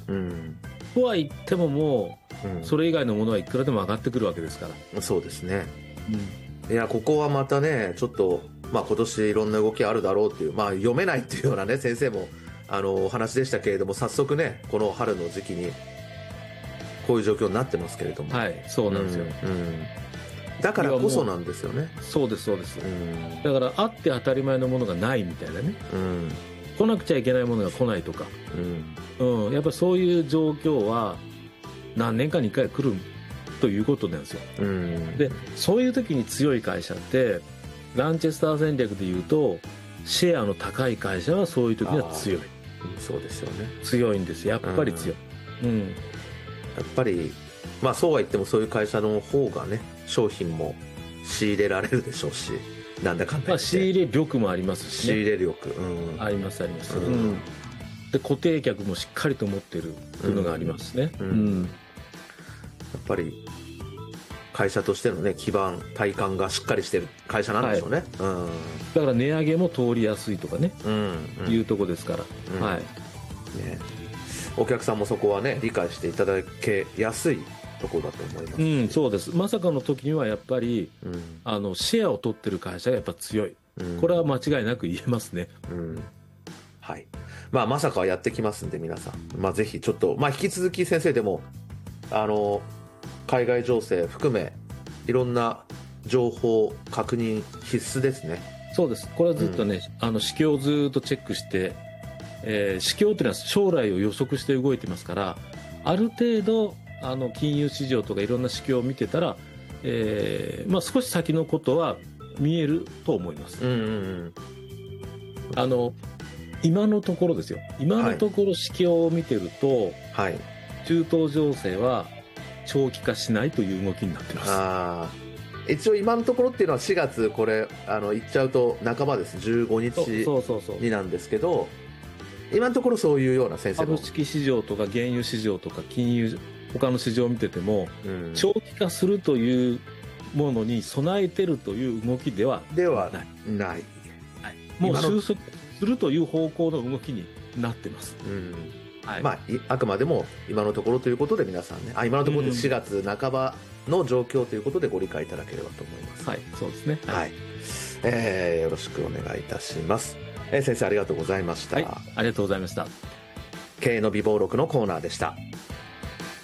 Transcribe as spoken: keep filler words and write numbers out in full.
うん、 とは言ってももう、 うん、 それ以外のものはいくらでも上がってくるわけですから。 そうですね、 うん、 いやここはまたねちょっと、まあ、今年いろんな動きあるだろうっていう、まあ、読めないっていうようなね先生もあのお話でしたけれども、早速ねこの春の時期にこういう状況になってますけれども、 はい、そうなんですよ、 うんうん、だからこそなんですよね。 そうですそうです、 うん、 だからあって当たり前のものがないみたいなね、 うん、 来なくちゃいけないものが来ないとか、 うんうん、やっぱりそういう状況は何年かにいっかい来るということなんですよ、 うん、 でそういう時に強い会社ってランチェスター戦略でいうとシェアの高い会社はそういう時には強い、 そうですよね、 強いんですやっぱり強い、うん、 やっぱりまあそうは言ってもそういう会社の方がね商品も仕入れられるでしょうし、なんだかんだ言って、 まあ、仕入れ力もありますし、ね、 仕入れ力、うん、 ありますあります、 うんうん、で固定客もしっかりと持ってるというのがありますね、うんうん、 やっぱり会社としてのね基盤体幹がしっかりしてる会社なんでしょうね、はい、うん、 だから値上げも通りやすいとかね、 うんうん、 いうとこですから、うん、はい、 ね、お客さんもそこはね理解していただけやすいところだと思います、 うん、そうです。まさかの時にはやっぱり、 うん、 あのシェアを取ってる会社がやっぱ強い、うん、これは間違いなく言えますね、 うん、はい、まあまさかはやってきますんで皆さん、まあ、ぜひちょっと、まあ、引き続き先生でもあの海外情勢含めいろんな情報確認必須ですね。 そうです。これはずっとね、うん、あの市況をずっとチェックして、えー、市況というのは将来を予測して動いてますから、ある程度あの金融市場とかいろんな市況を見てたら、えーまあ、少し先のことは見えると思います、 うんうんうん、 あの今のところですよ、今のところ市況を見てると、はい、中東情勢は長期化しないという動きになってます。 あ、一応今のところっていうのはしがつ、これあの言っちゃうと半ばです、じゅうごにちになんですけど、今のところそういうような先生も株式市場とか原油市場とか金融他の市場を見てても、うん、長期化するというものに備えてるという動きではないではない、はい、 もう収束するという方向の動きになってます、うん、 はい、まあ、あくまでも今のところということで皆さんね、あ今のところでしがつなかばの状況ということでご理解いただければと思います。 はい、そうですね、 はい、えー、よろしくお願いいたします、えー、先生ありがとうございました。 はい、ありがとうございました。 経営の備忘録のコーナーでした。